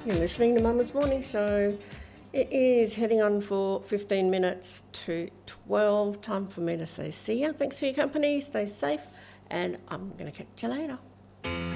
You're listening to Mama's Morning Show. It is heading on for 15 minutes to 12. Time for me to say see ya. Thanks for your company. Stay safe. And I'm going to catch you later.